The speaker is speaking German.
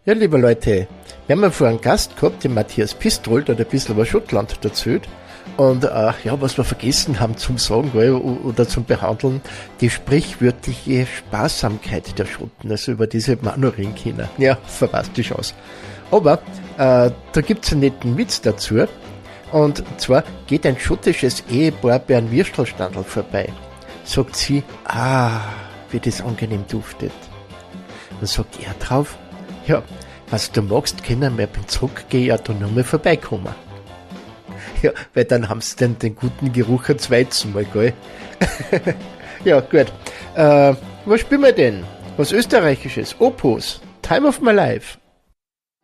Ja, liebe Leute, wir haben ja vorher einen Gast gehabt, den Matthias Pistoll, der hat ein bisschen über Schottland erzählt. Und was wir vergessen haben zum Sagen oder zum Behandeln, die sprichwörtliche Sparsamkeit der Schotten, also über diese Manorin kennen. Ja, fantastisch aus. Aber da gibt's einen netten Witz dazu. Und zwar geht ein schottisches Ehepaar bei einem Würstelstandl vorbei. Sagt sie, wie das angenehm duftet. Dann sagt er drauf, ja, was du magst, können wir beim Zurückgehen ja da nochmal vorbeikommen. Ja, weil dann haben sie den guten Geruch ein zweites Mal, gell? Ja, gut. Was spielen wir denn? Was Österreichisches? Opus. Time of my life.